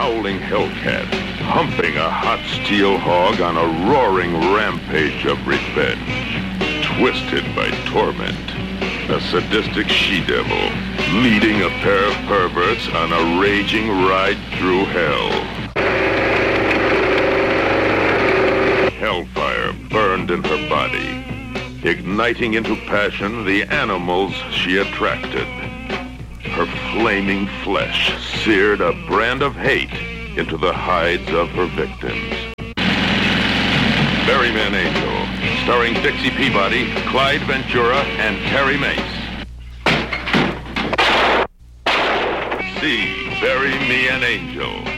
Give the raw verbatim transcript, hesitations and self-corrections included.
howling hellcat, humping a hot steel hog on a roaring rampage of revenge. Twisted by torment, a sadistic she-devil, leading a pair of perverts on a raging ride through hell. Hellfire burned in her body, igniting into passion the animals she attracted. Her flaming flesh seared a brand of hate into the hides of her victims. Berryman Angel, starring Dixie Peabody, Clyde Ventura, and Terry Mace. See Bury Me an Angel.